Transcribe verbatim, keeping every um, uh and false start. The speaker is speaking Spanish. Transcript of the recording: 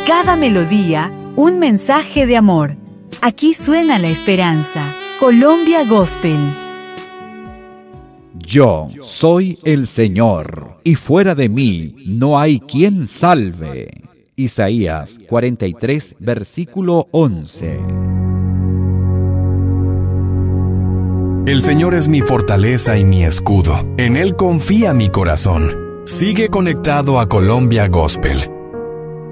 Cada melodía, un mensaje de amor. Aquí suena la esperanza. Colombia Gospel. Yo soy el Señor, y fuera de mí no hay quien salve. Isaías cuarenta y tres, versículo once. El Señor es mi fortaleza y mi escudo. En Él confía mi corazón. Sigue conectado a Colombia Gospel